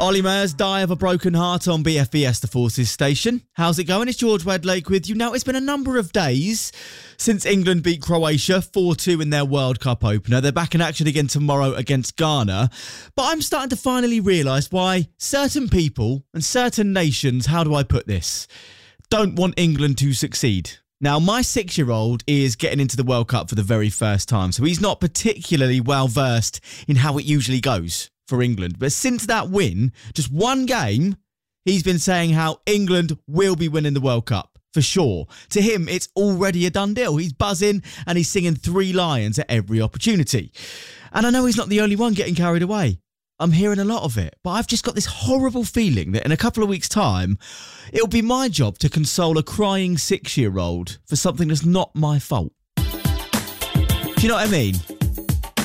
Ollie Murs, Die of a Broken Heart on BFBS, the Forces station. How's it going? It's George Wedlake with you. Now, it's been a number of days since England beat Croatia 4-2 in their World Cup opener. They're back in action again tomorrow against Ghana. But I'm starting to finally realise why certain people and certain nations, how do I put this, don't want England to succeed. Now, my 6-year-old is getting into the World Cup for the very first time, so he's not particularly well versed in how it usually goes for England. But since that win, just one game, he's been saying how England will be winning the World Cup for sure. To him, it's already a done deal. He's buzzing and he's singing Three Lions at every opportunity. And I know he's not the only one getting carried away. I'm hearing a lot of it, but I've just got this horrible feeling that in a couple of weeks' time, it'll be my job to console a crying 6-year-old for something that's not my fault. Do you know what I mean?